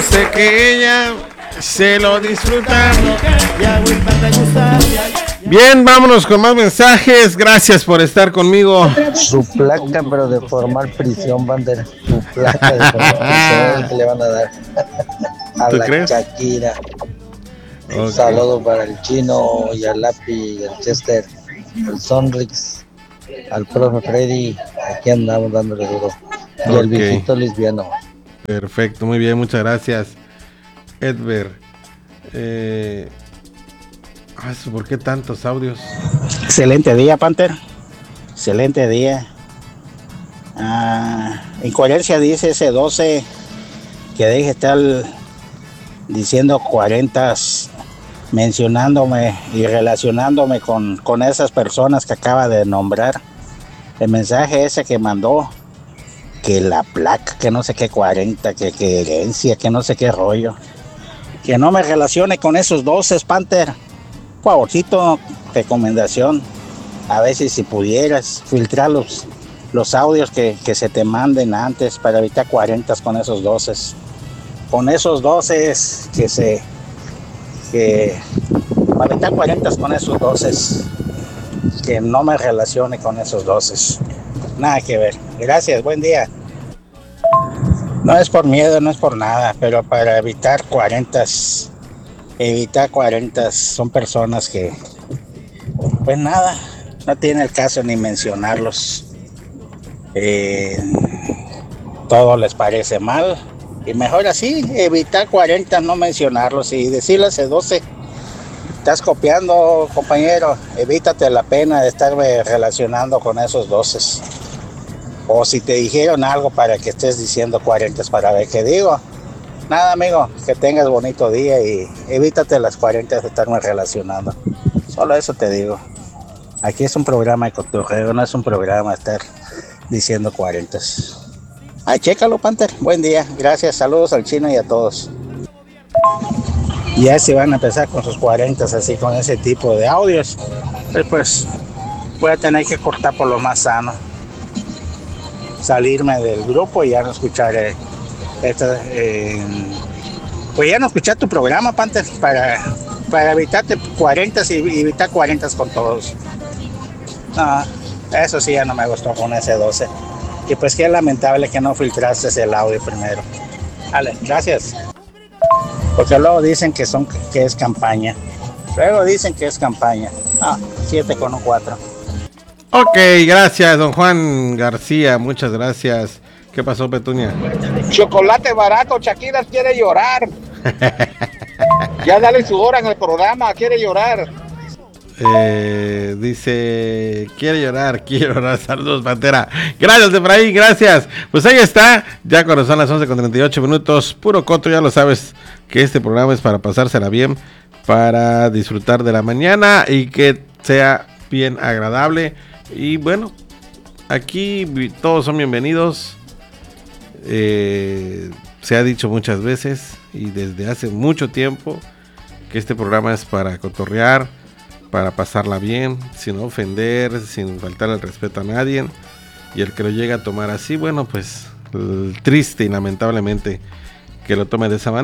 sé que ella se lo disfruta. Bien, vámonos con más mensajes. Gracias por estar conmigo. Su placa, pero de formal prisión, bandera. Su placa de formal prisión que le van a dar a ¿Tú la crees? Shakira. Un Okay. saludo para el Chino y al Lapi, el Chester, el Sonrix, al profe Freddy. Aquí andamos dándole duro. Y el viejito lesbiano. Perfecto, muy bien, muchas gracias, Edver. ¿Por qué tantos audios? Excelente día, Panther. Excelente día. Incoherencia dice ese 12 que deje estar diciendo 40, mencionándome y relacionándome con esas personas que acaba de nombrar. El mensaje ese que mandó, que la placa, que no sé qué 40, que herencia, que no sé qué rollo. Que no me relacione con esos 12, Panther. Favorcito, recomendación. A ver si pudieras filtrar los audios que se te manden antes para evitar 40 con esos 12. Con esos 12 para evitar 40 con esos 12, que no me relacione con esos 12. Nada que ver. Gracias, buen día. No es por miedo, no es por nada, pero para evitar 40, son personas que, pues nada, no tiene el caso ni mencionarlos. Todo les parece mal y mejor así, evitar 40, no mencionarlos y decirles a 12, estás copiando, compañero, evítate la pena de estarme relacionando con esos 12. O si te dijeron algo para que estés diciendo 40 para ver qué digo. Nada, amigo, que tengas bonito día y evítate las 40 de estarme relacionando. Solo eso te digo. Aquí es un programa de cotorreo, no es un programa de estar diciendo 40. Ay, chécalo, Panther. Buen día. Gracias. Saludos al Chino y a todos. Ya se van a empezar con sus 40 así, con ese tipo de audios. Pues voy a tener que cortar por lo más sano. Salirme del grupo y ya no escuchar pues ya no escuchar tu programa, Panther, para evitarte 40 y evitar 40 con todos. No, eso sí ya no me gustó con ese 12. Y pues qué lamentable que no filtraste el audio primero. Vale, gracias. Porque luego dicen que es campaña. Luego dicen que es campaña. 7 con un 4. Ok, gracias, don Juan García, muchas gracias. ¿Qué pasó, Petunia? Chocolate barato, Shakira quiere llorar. Ya dale su hora en el programa, quiere llorar. Dice, quiere llorar, saludos, Pantera. Gracias, Efraín, gracias. Pues ahí está, ya cuando son las 11:38, puro coto, ya lo sabes que este programa es para pasársela bien, para disfrutar de la mañana y que sea bien agradable. Y bueno, aquí todos son bienvenidos. Se ha dicho muchas veces y desde hace mucho tiempo que este programa es para cotorrear, para pasarla bien, sin ofender, sin faltar el respeto a nadie. Y el que lo llega a tomar así, bueno, pues triste y lamentablemente que lo tome de esa manera.